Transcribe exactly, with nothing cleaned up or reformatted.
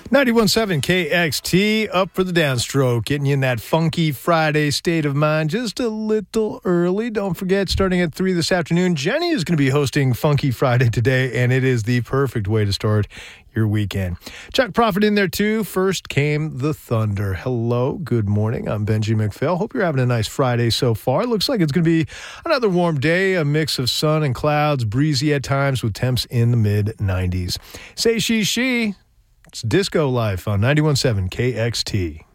ninety-one point seven K X T, up for the downstroke, getting you in that funky Friday state of mind just a little early. Don't forget, starting at three this afternoon, Jenny is going to be hosting Funky Friday today, and it is the perfect way to start your weekend. Chuck Prophet in there too. First came the thunder. Hello, good morning. I'm Benji McPhail. Hope you're having a nice Friday so far. Looks like it's going to be another warm day, a mix of sun and clouds, breezy at times with temps in the mid nineties. Say she, she. It's Disco Life on ninety-one point seven K X T.